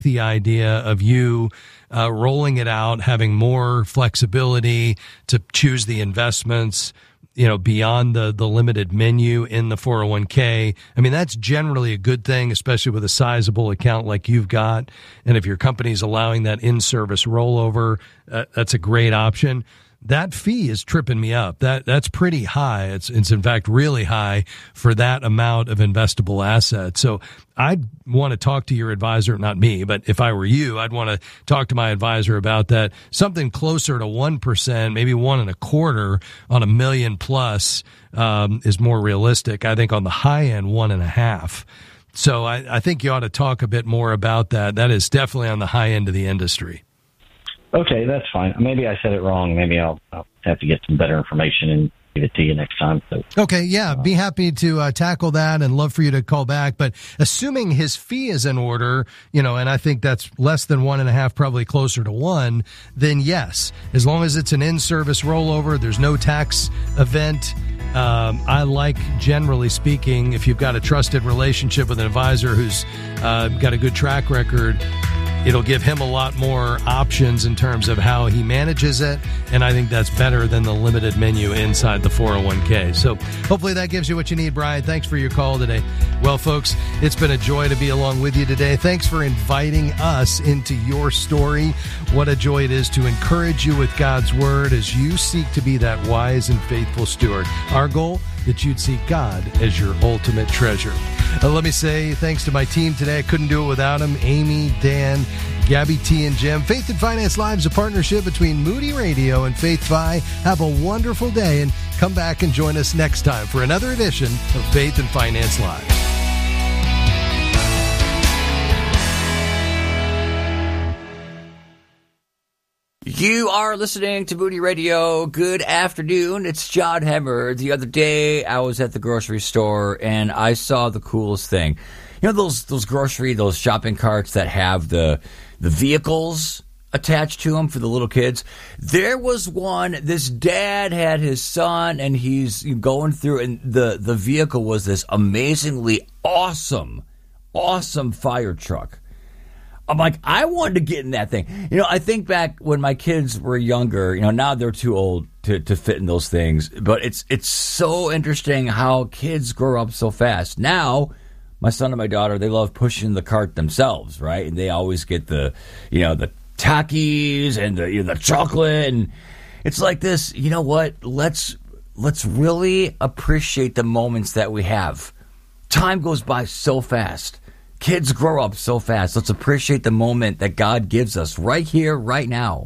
the idea of you rolling it out, having more flexibility to choose the investments, beyond the limited menu in the 401k. I mean, that's generally a good thing, especially with a sizable account like you've got. And if your company's allowing that in-service rollover, that's a great option. That fee is tripping me up. That's pretty high. It's in fact really high for that amount of investable assets. So I'd want to talk to your advisor, not me, but if I were you, I'd want to talk to my advisor about that. Something closer to 1%, maybe 1.25% on $1 million plus is more realistic. I think on the high end, 1.5%. So I think you ought to talk a bit more about that. That is definitely on the high end of the industry. Okay, that's fine. Maybe I said it wrong. Maybe I'll have to get some better information and give it to you next time. So, okay, yeah, be happy to tackle that and love for you to call back. But assuming his fee is in order, and I think that's less than 1.5%, probably closer to 1%, then yes, as long as it's an in-service rollover, there's no tax event. I like, generally speaking, if you've got a trusted relationship with an advisor who's got a good track record, it'll give him a lot more options in terms of how he manages it, and I think that's better than the limited menu inside the 401k. So hopefully that gives you what you need, Brian. Thanks for your call today. Well, folks, it's been a joy to be along with you today. Thanks for inviting us into your story. What a joy it is to encourage you with God's Word as you seek to be that wise and faithful steward. Our goal, that you'd see God as your ultimate treasure. Let me say thanks to my team today. I couldn't do it without them. Amy, Dan, Gabby T, and Jim. Faith and Finance Live is a partnership between Moody Radio and Faith Fi. Have a wonderful day and come back and join us next time for another edition of Faith and Finance Live. You are listening to Moody Radio. Good afternoon. It's John Hemmer. The other day, I was at the grocery store, and I saw the coolest thing. Those those shopping carts that have the vehicles attached to them for the little kids? There was one, this dad had his son, and he's going through, and the vehicle was this amazingly awesome fire truck. I'm like, I wanted to get in that thing. I think back when my kids were younger, now they're too old to fit in those things. But it's so interesting how kids grow up so fast. Now, my son and my daughter, they love pushing the cart themselves, right? And they always get the Takis and the chocolate. And it's like this, you know what? Let's really appreciate the moments that we have. Time goes by so fast. Kids grow up so fast. Let's appreciate the moment that God gives us right here, right now.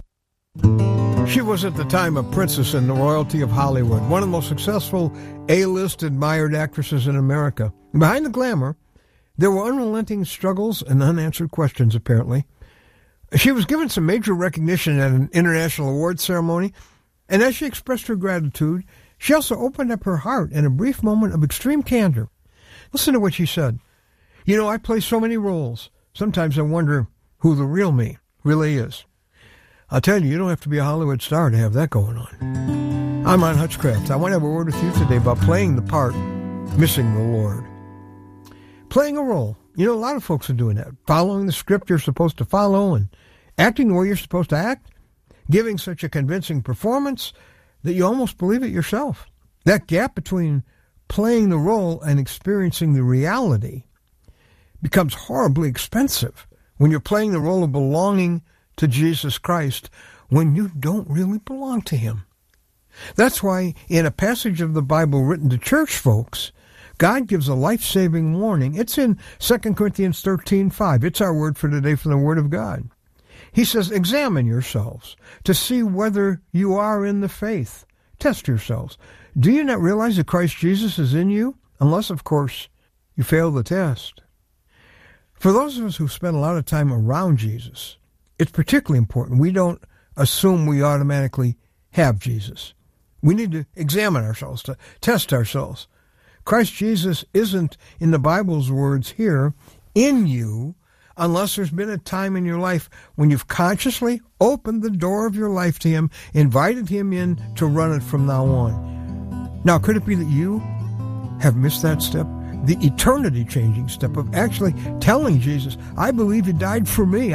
She was at the time a princess in the royalty of Hollywood, one of the most successful A-list admired actresses in America. Behind the glamour, there were unrelenting struggles and unanswered questions, apparently. She was given some major recognition at an international awards ceremony, and as she expressed her gratitude, she also opened up her heart in a brief moment of extreme candor. Listen to what she said. I play so many roles. Sometimes I wonder who the real me really is. I'll tell you, you don't have to be a Hollywood star to have that going on. I'm Ron Hutchcraft. I want to have a word with you today about playing the part, missing the Lord. Playing a role. A lot of folks are doing that. Following the script you're supposed to follow and acting the way you're supposed to act. Giving such a convincing performance that you almost believe it yourself. That gap between playing the role and experiencing the reality becomes horribly expensive when you're playing the role of belonging to Jesus Christ when you don't really belong to Him. That's why in a passage of the Bible written to church folks, God gives a life-saving warning. It's in 2 Corinthians 13:5. It's our word for today from the Word of God. He says, examine yourselves to see whether you are in the faith. Test yourselves. Do you not realize that Christ Jesus is in you? Unless, of course, you fail the test. For those of us who spend a lot of time around Jesus, it's particularly important we don't assume we automatically have Jesus. We need to examine ourselves, to test ourselves. Christ Jesus isn't, in the Bible's words here, in you, unless there's been a time in your life when you've consciously opened the door of your life to Him, invited Him in to run it from now on. Now, could it be that you have missed that step? the eternity changing step of actually telling Jesus, I believe you died for me.